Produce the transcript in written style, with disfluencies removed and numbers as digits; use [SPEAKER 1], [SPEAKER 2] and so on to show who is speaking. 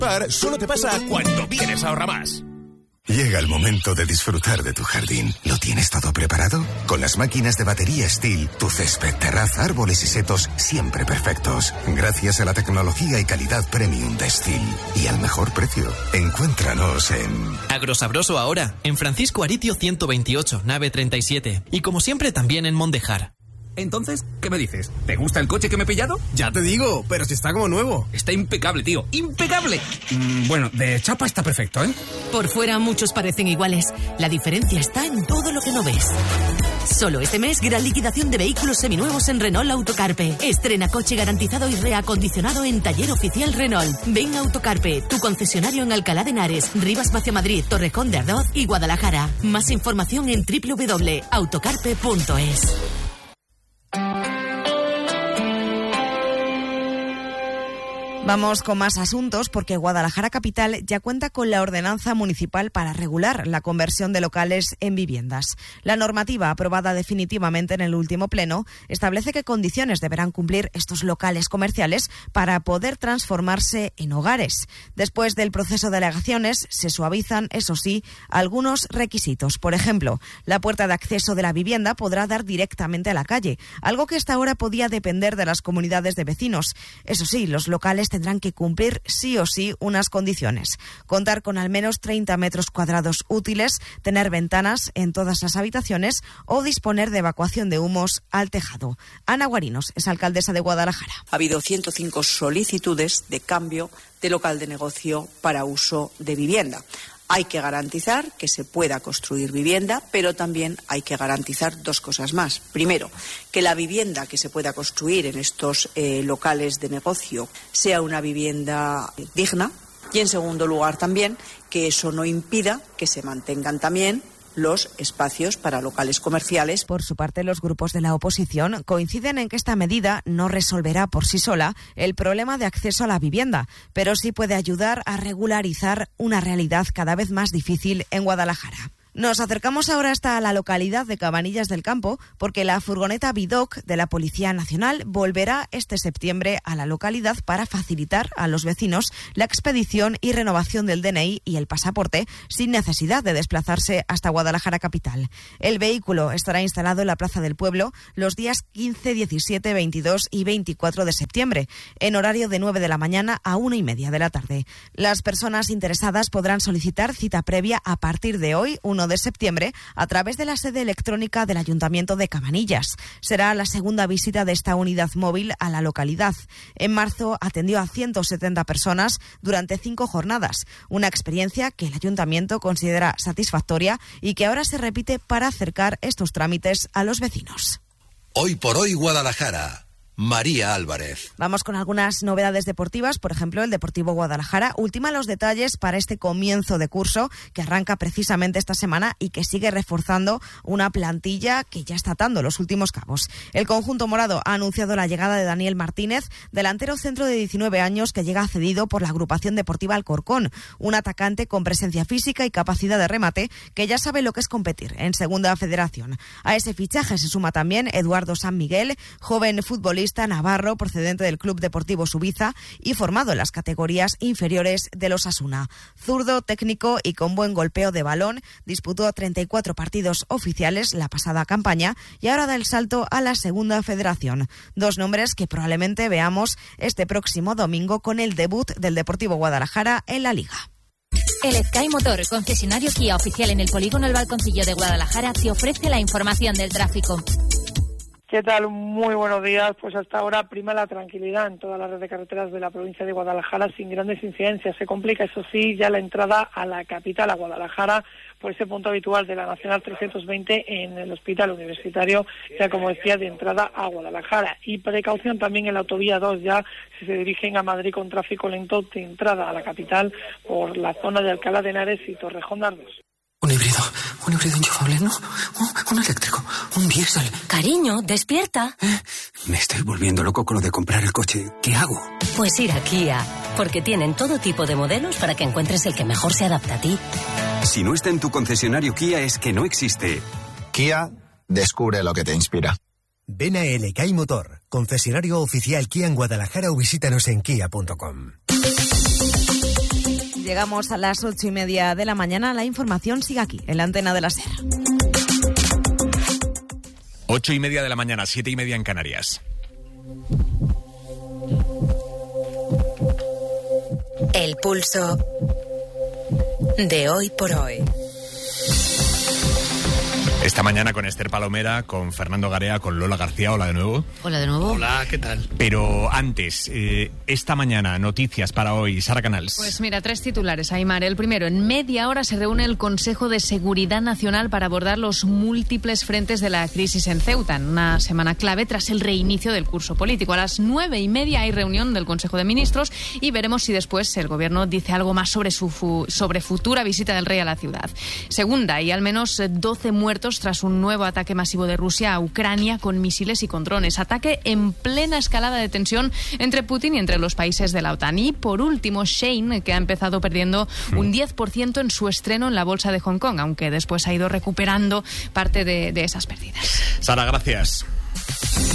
[SPEAKER 1] Solo te pasa cuando vienes a Ahorramás.
[SPEAKER 2] Llega el momento de disfrutar de tu jardín. ¿Lo tienes todo preparado? Con las máquinas de batería Stihl, tu césped, terraza, árboles y setos siempre perfectos. Gracias a la tecnología y calidad premium de Stihl. Y al mejor precio. Encuéntranos en...
[SPEAKER 3] Agrosabroso ahora, en Francisco Aritio 128, nave 37. Y como siempre también en Mondejar.
[SPEAKER 4] Entonces, ¿qué me dices? ¿Te gusta el coche que me he pillado?
[SPEAKER 5] Ya te digo, pero si está como nuevo.
[SPEAKER 4] Está impecable, tío. ¡Impecable! Bueno, de chapa está perfecto, ¿eh?
[SPEAKER 6] Por fuera muchos parecen iguales. La diferencia está en todo lo que no ves. Solo este mes, gran liquidación de vehículos seminuevos en Renault Autocarpe. Estrena coche garantizado y reacondicionado en Taller Oficial Renault. Ven a Autocarpe, tu concesionario en Alcalá de Henares, Rivas Vacia Madrid, Torrejón de Ardoz y Guadalajara. Más información en www.autocarpe.es.
[SPEAKER 7] Vamos con más asuntos porque Guadalajara Capital ya cuenta con la ordenanza municipal para regular la conversión de locales en viviendas. La normativa, aprobada definitivamente en el último pleno, establece qué condiciones deberán cumplir estos locales comerciales para poder transformarse en hogares. Después del proceso de alegaciones, se suavizan, eso sí, algunos requisitos. Por ejemplo, la puerta de acceso de la vivienda podrá dar directamente a la calle, algo que hasta ahora podía depender de las comunidades de vecinos. Eso sí, los locales tendrán que cumplir sí o sí unas condiciones: contar con al menos 30 metros cuadrados útiles, tener ventanas en todas las habitaciones o disponer de evacuación de humos al tejado. Ana Guarinos es alcaldesa de Guadalajara.
[SPEAKER 8] Ha habido 105 solicitudes de cambio de local de negocio para uso de vivienda. Hay que garantizar que se pueda construir vivienda, pero también hay que garantizar dos cosas más. Primero, que la vivienda que se pueda construir en estos locales de negocio sea una vivienda digna. Y en segundo lugar también, que eso no impida que se mantengan también los espacios para locales comerciales.
[SPEAKER 7] Por su parte, los grupos de la oposición coinciden en que esta medida no resolverá por sí sola el problema de acceso a la vivienda, pero sí puede ayudar a regularizar una realidad cada vez más difícil en Guadalajara. Nos acercamos ahora hasta la localidad de Cabanillas del Campo porque la furgoneta Bidoc de la Policía Nacional volverá este septiembre a la localidad para facilitar a los vecinos la expedición y renovación del DNI y el pasaporte sin necesidad de desplazarse hasta Guadalajara capital. El vehículo estará instalado en la Plaza del Pueblo los días 15, 17, 22 y 24 de septiembre, en horario de 9 de la mañana a 1:30 de la tarde. Las personas interesadas podrán solicitar cita previa a partir de hoy, 1 de septiembre, a través de la sede electrónica del Ayuntamiento de Cabanillas. Será la segunda visita de esta unidad móvil a la localidad. En marzo atendió a 170 personas durante 5 jornadas, una experiencia que el Ayuntamiento considera satisfactoria y que ahora se repite para acercar estos trámites a los vecinos.
[SPEAKER 9] Hoy por hoy Guadalajara. María Álvarez.
[SPEAKER 7] Vamos con algunas novedades deportivas. Por ejemplo, el Deportivo Guadalajara ultima los detalles para este comienzo de curso que arranca precisamente esta semana y que sigue reforzando una plantilla que ya está atando los últimos cabos. El conjunto morado ha anunciado la llegada de Daniel Martínez, delantero centro de 19 años que llega cedido por la agrupación deportiva Alcorcón, un atacante con presencia física y capacidad de remate que ya sabe lo que es competir en Segunda Federación. A ese fichaje se suma también Eduardo San Miguel, joven futbolista navarro procedente del Club Deportivo Subiza y formado en las categorías inferiores del Osasuna. Zurdo, técnico y con buen golpeo de balón, disputó 34 partidos oficiales la pasada campaña y ahora da el salto a la Segunda Federación. Dos nombres que probablemente veamos este próximo domingo con el debut del Deportivo Guadalajara en la Liga.
[SPEAKER 10] El Sky Motor, concesionario Kia oficial en el polígono El Balconcillo de Guadalajara, te ofrece la información del tráfico.
[SPEAKER 11] ¿Qué tal? Muy buenos días. Pues hasta ahora prima la tranquilidad en toda la red de carreteras de la provincia de Guadalajara sin grandes incidencias. Se complica, eso sí, ya la entrada a la capital, a Guadalajara, por ese punto habitual de la Nacional 320 en el Hospital Universitario, ya como decía, de entrada a Guadalajara. Y precaución también en la autovía 2, ya si se dirigen a Madrid con tráfico lento de entrada a la capital por la zona de Alcalá de Henares y Torrejón de Ardoz.
[SPEAKER 12] Un híbrido enchufable, ¿no? Un eléctrico, un diésel.
[SPEAKER 10] Cariño, despierta.
[SPEAKER 12] Me estoy volviendo loco con lo de comprar el coche. ¿Qué hago?
[SPEAKER 10] Pues ir a Kia, porque tienen todo tipo de modelos para que encuentres el que mejor se adapta a ti.
[SPEAKER 13] Si no está en tu concesionario Kia es que no existe.
[SPEAKER 14] Kia, descubre lo que te inspira.
[SPEAKER 15] Ven a LK Motor, concesionario oficial Kia en Guadalajara o visítanos en kia.com.
[SPEAKER 7] Llegamos a las 8:30 de la mañana. La información sigue aquí, en la antena de la SER.
[SPEAKER 1] 8:30 de la mañana, 7:30 en Canarias.
[SPEAKER 6] El pulso de hoy por hoy.
[SPEAKER 1] Esta mañana con Esther Palomera, con Fernando Garea, con Lola García. Hola de nuevo.
[SPEAKER 6] Hola de nuevo.
[SPEAKER 16] Hola, ¿qué tal?
[SPEAKER 1] Pero antes, esta mañana, noticias para hoy. Sara Canals.
[SPEAKER 17] Pues mira, 3 titulares, Aimar. El primero, en media hora se reúne el Consejo de Seguridad Nacional para abordar los múltiples frentes de la crisis en Ceuta, en una semana clave tras el reinicio del curso político. A las 9:30 hay reunión del Consejo de Ministros y veremos si después el Gobierno dice algo más sobre sobre futura visita del rey a la ciudad. Segunda, hay al menos 12 muertos tras un nuevo ataque masivo de Rusia a Ucrania con misiles y con drones. Ataque en plena escalada de tensión entre Putin y entre los países de la OTAN. Y por último, Shein, que ha empezado perdiendo un 10% en su estreno en la bolsa de Hong Kong, aunque después ha ido recuperando parte de esas pérdidas.
[SPEAKER 1] Sara, gracias.